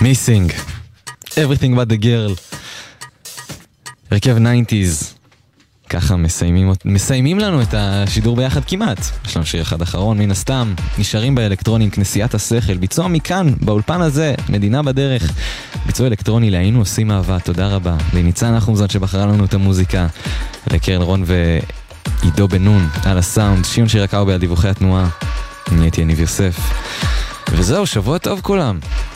Missing, Everything But The Girl, הרכב 90s. ככה מסיימים לנו את השידור ביחד כמעט. יש לנו שיר אחד אחרון, מן הסתם. נשארים באלקטרונים, כנסיית השכל. ביצוע מכאן, באולפן הזה, מדינה בדרך. ביצוע אלקטרוני, להיינו עושים אהבה. תודה רבה. לניצן אחומזון שבחרה לנו את המוזיקה. לקרן רון ועידו בנון על הסאונד. שיון שירקאו על דיווחי התנועה. אני הייתי יניב יוסף. וזהו, שבוע טוב כולם.